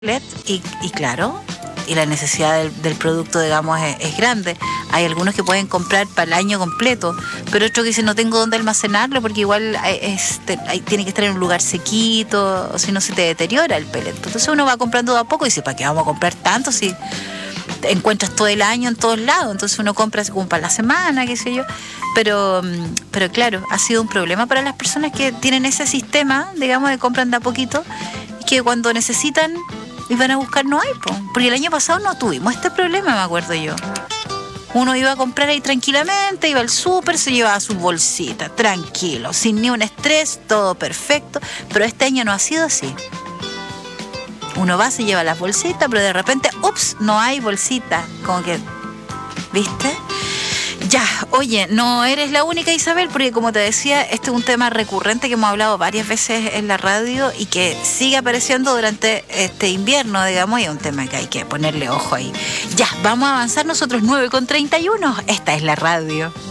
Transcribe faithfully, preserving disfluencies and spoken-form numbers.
pellet y, y claro, y la necesidad del, del producto, digamos, es, es grande. Hay algunos que pueden comprar para el año completo, pero otros que dicen no tengo dónde almacenarlo porque igual es, te, hay, tiene que estar en un lugar sequito, o si no se te deteriora el pellet. Entonces uno va comprando de a poco y dice, ¿para qué vamos a comprar tanto si encuentras todo el año en todos lados? Entonces uno compra como para la semana, qué sé yo. Pero, pero claro, ha sido un problema para las personas que tienen ese sistema, digamos, de compran de a poquito, y que cuando necesitan y van a buscar no hay, po. Porque el año pasado no tuvimos este problema, me acuerdo yo. Uno iba a comprar ahí tranquilamente, iba al súper, se llevaba su bolsita, tranquilo, sin ni un estrés, todo perfecto. Pero este año no ha sido así. Uno va, se lleva las bolsitas, pero de repente, ups, no hay bolsita. Como que, ¿viste? Ya, oye, no eres la única, Isabel, porque como te decía, este es un tema recurrente que hemos hablado varias veces en la radio y que sigue apareciendo durante este invierno, digamos, y es un tema que hay que ponerle ojo ahí. Ya, vamos a avanzar nosotros nueve con treinta y uno. Esta es la radio.